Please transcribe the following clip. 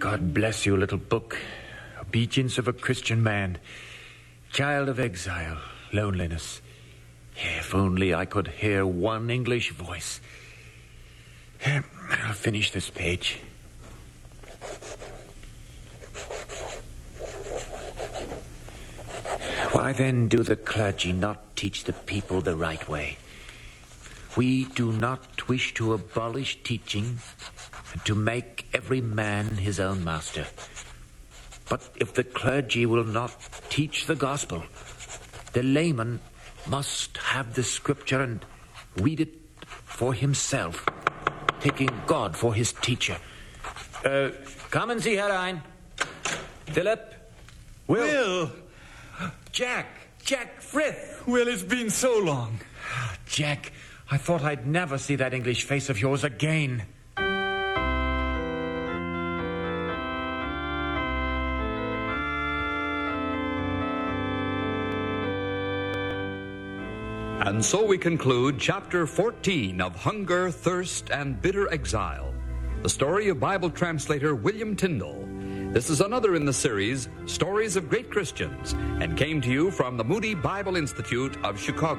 God bless you, little book. Obedience of a Christian man. Child of exile, loneliness. If only I could hear one English voice. I'll finish this page. Why then do the clergy not teach the people the right way? We do not wish to abolish teaching and to make every man his own master. But if the clergy will not teach the gospel, the layman must have the scripture and read it for himself, taking God for his teacher. Kommen Sie herein. Philip. Will. Jack Frith. Will, it's been so long. Jack, I thought I'd never see that English face of yours again. And so we conclude Chapter 14 of Hunger, Thirst, and Bitter Exile, the story of Bible translator William Tyndale. This is another in the series, Stories of Great Christians, and came to you from the Moody Bible Institute of Chicago.